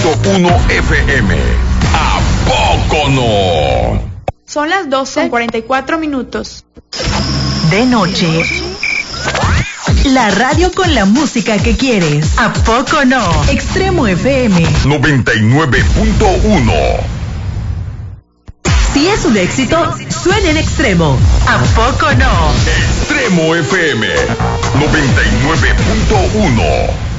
99.1 FM. ¿A poco no? Son las 12:44. De noche. La radio con la música que quieres. ¿A poco no? Extremo FM 99.1. Si es un éxito, suena en Extremo. ¿A poco no? Extremo FM 99.1.